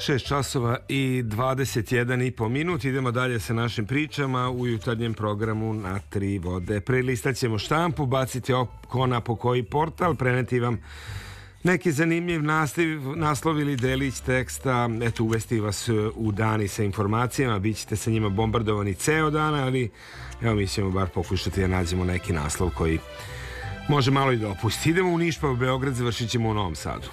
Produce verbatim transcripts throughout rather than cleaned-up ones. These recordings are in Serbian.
šest časova i dvadeset jedan i po minut. Idemo dalje sa našim pričama u jutarnjem programu Na tri vode. Prelistat ćemo štampu, baciti oko na po koji portal, preneti vam neki zanimljiv naslov, naslov ili delić teksta, eto, uvesti vas u dani sa informacijama, bit ćete sa njima bombardovani ceo dan, ali evo, mi ćemo bar pokušati da nađemo neki naslov koji može malo i da opusti. Idemo u Niš pa u Beograd, završit ćemo u Novom Sadu.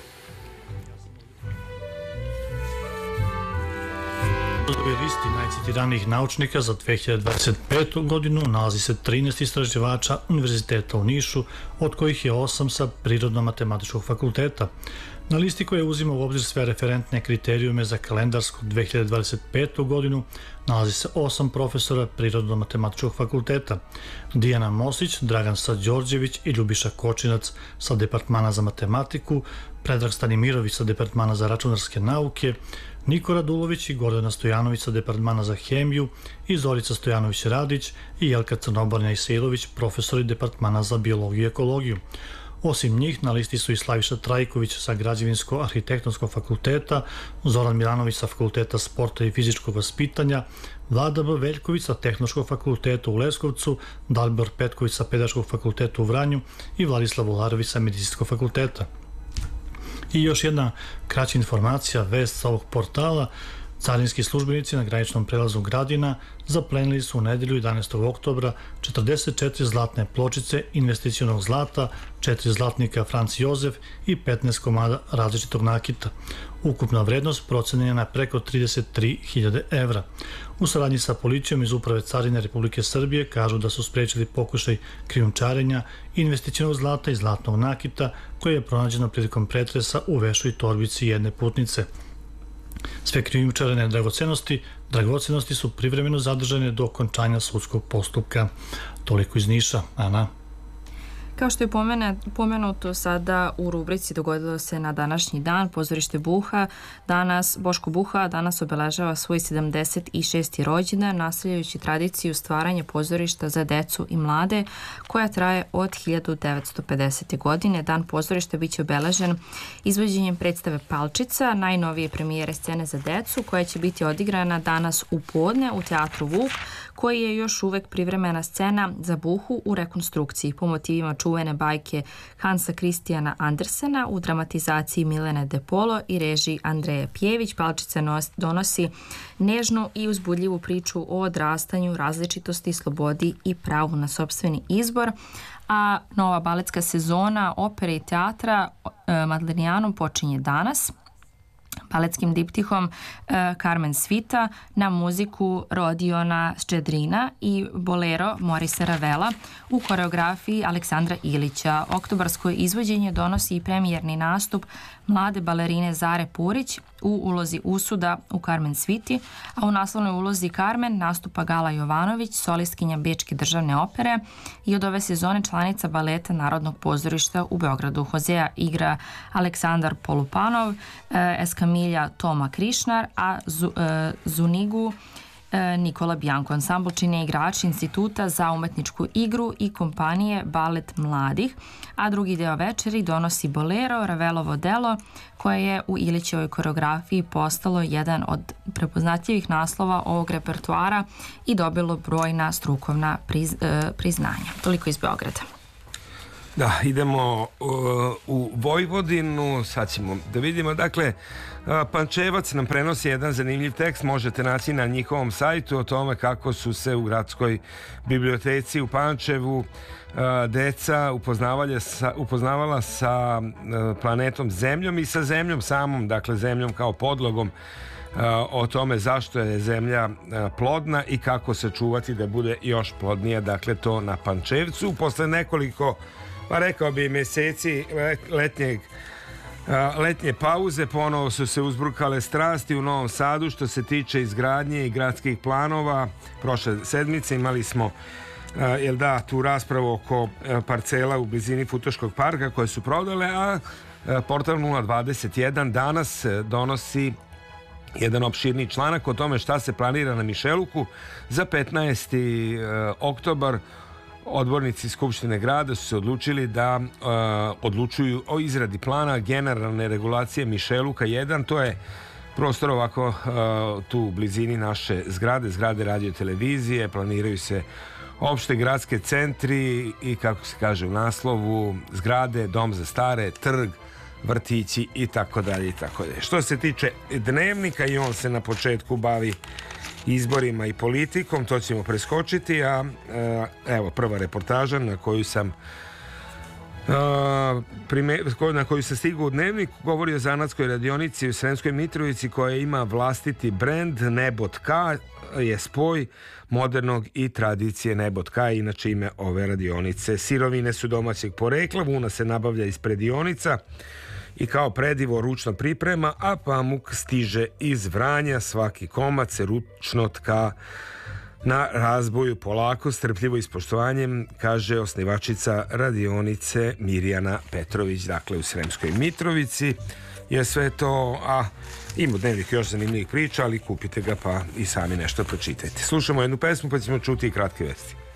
U listi najcitiranijih naučnika za dve hiljade dvadeset petu godinu nalazi se trinaest istraživača Univerziteta u Nišu, od kojih je osam sa Prirodno-matematičkog fakulteta. Na listi koja uzima u obzir sve referentne kriterijume za kalendarsku dve hiljade dvadeset petu godinu nalazi se osam profesora Prirodno-matematičkog fakulteta: Dijana Mosić, Dragan Sađorđević i Ljubiša Kočinac sa Departmana za matematiku, Predrag Stanimirović sa Departmana za računarske nauke, Niko Radulović i Gordana Stojanović sa Departmana za hemiju i Zorica Stojanović-Radić i Jelka Crnobarnja-Isailović, profesori Departmana za biologiju i ekologiju. Osim njih, na listi su i Slaviša Trajković sa Građevinsko-arhitektonskog fakulteta, Zoran Milanović sa Fakulteta sporta i fizičkog vaspitanja, Vlada B. Veljković sa Tehnološkog fakulteta u Leskovcu, Dalibor Petković sa Pedagoškog fakulteta u Vranju i Vladislav Volarović sa Medicinskog fakulteta. I još jedna kraća informacija, vest sa ovog portala: carinski službenici na graničnom prelazu Gradina zaplenili su u nedelju jedanaestog oktobra četrdeset četiri zlatne pločice investicionog zlata, četiri zlatnika Franc Jozef i petnaest komada različitog nakita. Ukupna vrednost procenjena na preko trideset tri hiljade evra. U saradnji sa policijom iz Uprave carine Republike Srbije kažu da su sprečili pokušaj krijumčarenja investicionog zlata i zlatnog nakita koje je pronađeno prilikom pretresa u veštoj torbici jedne putnice. Sve krijumčarene dragocenosti, dragocenosti su privremeno zadržane do okončanja sudskog postupka. Toliko iz Niša. Ana? Kao što je pomenuto sada u rubrici, dogodilo se na današnji dan pozorište Buha. Danas Boško Buha danas obeležava svoj sedamdeset šesti rođendan, nastavljajući tradiciju stvaranja pozorišta za decu i mlade koja traje od hiljadu devetsto pedesete. godine. Dan pozorišta biće obeležen izvođenjem predstave Palčica, najnovije premijere scene za decu, koja će biti odigrana danas u podne u Teatru Vuk, koji je još uvek privremena scena za Buhu u rekonstrukciji po motivima čuvene bajke Hansa Kristijana Andersena u dramatizaciji Milene De Polo i režiji Andreja Pjević. Palčica donosi nežnu i uzbudljivu priču o odrastanju, različitosti, slobodi i pravu na sopstveni izbor. A nova baletska sezona opere i teatra Madlenijanom počinje danas baletskim diptihom Carmen Svita na muziku Rodiona Ščedrina i bolero Morisa Ravela u koreografiji Aleksandra Ilića. Oktobarsko izvođenje donosi i premijerni nastup mlade balerine Zare Purić u ulozi Usuda u Carmen Sviti, a u naslovnoj ulozi Carmen nastupa Gala Jovanović, solistkinja Bečke državne opere i od ove sezone članica baleta Narodnog pozorišta u Beogradu. Hozea igra Aleksandar Polupanov, Eskamilja Toma Krišnar, a Zunigu Nikola Bjanko. Ansambl čine igrači Instituta za umetničku igru i kompanije Balet mladih, a drugi deo večeri donosi bolero Ravelovo delo, koje je u Ilićevoj koreografiji postalo jedan od prepoznatljivih naslova ovog repertoara i dobilo brojna strukovna priz, e, priznanja. Toliko iz Beograda. Da, idemo uh, u Vojvodinu, sad ćemo da vidimo, dakle, uh, Pančevac nam prenosi jedan zanimljiv tekst, možete naći na njihovom sajtu o tome kako su se u gradskoj biblioteci u Pančevu uh, deca upoznavala sa, upoznavala sa uh, planetom Zemljom i sa Zemljom samom, dakle Zemljom kao podlogom, uh, o tome zašto je Zemlja uh, plodna i kako se čuvati da bude još plodnija, dakle to na Pančevcu. Posle nekoliko, pa rekao bi, meseci letnjeg, letnje pauze ponovo su se uzbrukale strasti u Novom Sadu što se tiče izgradnje i gradskih planova. Prošle sedmice imali smo jel da, tu raspravu oko parcela u blizini Futoškog parka koje su prodale, a portal nula dvadeset jedan danas donosi jedan opširni članak o tome šta se planira na Mišeluku za petnaesti oktobar. Odbornici Skupštine grada su se odlučili da uh, odlučuju o izradi plana generalne regulacije Mišeluka jedan. To je prostor ovako tu u blizini naše zgrade, zgrade radio televizije, planiraju se opšte gradske centri i, kako se kaže u naslovu, zgrade, dom za stare, trg, vrtići i tako dalje i tako dalje. Što se tiče Dnevnika, i on se na početku bavi izborima i politikom, to ćemo preskočiti, a evo prva reportaža na koju sam na koju se stigao u Dnevnik, govori o zanatskoj radionici u Sremskoj Mitrovici koja ima vlastiti brend. Nebotka je spoj modernog i tradicije Nebotka, inače ime ove radionice. Sirovine su domaćeg porekla, vuna se nabavlja iz predionica i kao predivo ručno priprema, a pamuk stiže iz Vranja. Svaki komad se ručno tka na razboju polako, strpljivo i s poštovanjem, kaže osnivačica radionice Mirjana Petrović. Dakle, u Sremskoj Mitrovici je sve to, a ima Dnevnik još zanimljivih priča, ali kupite ga pa i sami nešto pročitajte. Slušamo jednu pesmu pa ćemo čuti i kratke vesti.